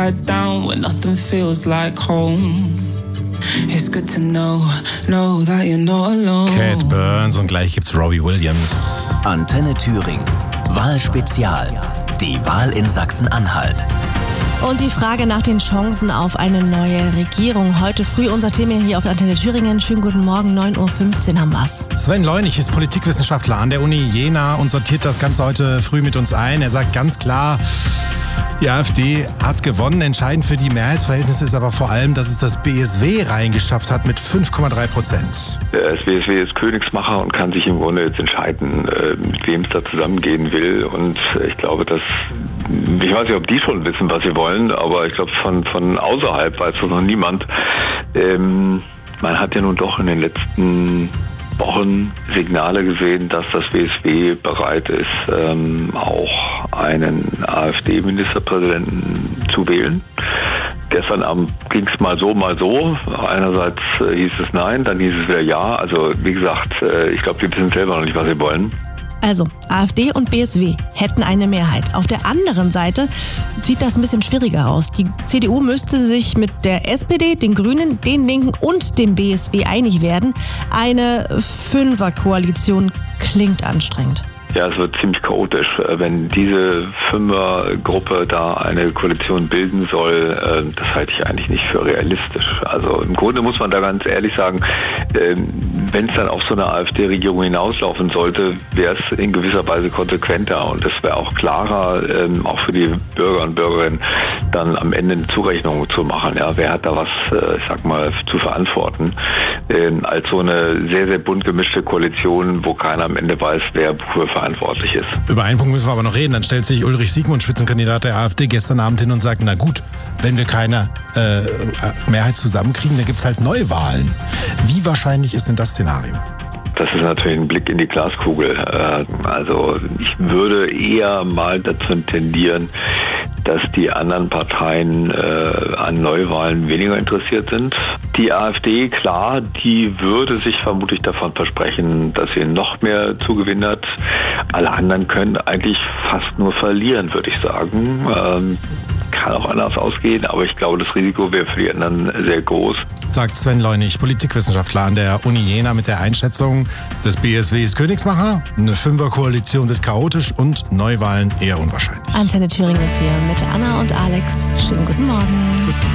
upside down when nothing feels like home. It's good to know that you're not alone. Cat Burns und gleich gibt's Robbie Williams. Antenne Thüringen. Wahlspezial. Die Wahl in Sachsen-Anhalt. Und die Frage nach den Chancen auf eine neue Regierung. Heute früh unser Thema hier auf Antenne Thüringen. Schönen guten Morgen, 9.15 Uhr haben wir's. Sven Leunig ist Politikwissenschaftler an der Uni Jena und sortiert das Ganze heute früh mit uns ein. Er sagt ganz klar, die AfD hat gewonnen. Entscheidend für die Mehrheitsverhältnisse ist aber vor allem, dass es das BSW reingeschafft hat mit 5,3%. Das BSW ist Königsmacher und kann sich im Grunde jetzt entscheiden, mit wem es da zusammengehen will. Und ich glaube, ich weiß nicht, ob die schon wissen, was sie wollen, aber ich glaube, von außerhalb weiß das noch niemand. Man hat ja nun doch in den letzten Wochen Signale gesehen, dass das BSW bereit ist, auch einen AfD-Ministerpräsidenten zu wählen. Gestern Abend ging es mal so, mal so. Einerseits hieß es nein, dann hieß es wieder ja. Also wie gesagt, ich glaube, die wissen selber noch nicht, was sie wollen. Also, AfD und BSW hätten eine Mehrheit. Auf der anderen Seite sieht das ein bisschen schwieriger aus. Die CDU müsste sich mit der SPD, den Grünen, den Linken und dem BSW einig werden. Eine Fünferkoalition klingt anstrengend. Ja, es wird ziemlich chaotisch. Wenn diese Fünfergruppe da eine Koalition bilden soll, das halte ich eigentlich nicht für realistisch. Also im Grunde muss man da ganz ehrlich sagen, wenn es dann auf so eine AfD-Regierung hinauslaufen sollte, wäre es in gewisser Weise konsequenter und es wäre auch klarer, auch für die Bürger und Bürgerinnen, dann am Ende eine Zurechnung zu machen. Ja, wer hat da was, zu verantworten, als so eine sehr, sehr bunt gemischte Koalition, wo keiner am Ende weiß, wer wofür verantwortlich ist. Über einen Punkt müssen wir aber noch reden. Dann stellt sich Ulrich Siegmund, Spitzenkandidat der AfD, gestern Abend hin und sagt, na gut, wenn wir keine Mehrheit zusammenkriegen, dann gibt es halt Neuwahlen. Wie wahrscheinlich ist denn das Szenario? Das ist natürlich ein Blick in die Glaskugel. Also ich würde eher mal dazu tendieren, dass die anderen Parteien an Neuwahlen weniger interessiert sind. Die AfD, klar, die würde sich vermutlich davon versprechen, dass sie noch mehr Zugewinn hat. Alle anderen können eigentlich fast nur verlieren, würde ich sagen. Kann auch anders ausgehen, aber ich glaube, das Risiko wäre für die anderen sehr groß. Sagt Sven Leunig, Politikwissenschaftler an der Uni Jena mit der Einschätzung, das BSW ist Königsmacher, eine Fünferkoalition wird chaotisch und Neuwahlen eher unwahrscheinlich. Antenne Thüringen ist hier mit Anna und Alex. Schönen guten Morgen. Guten Morgen.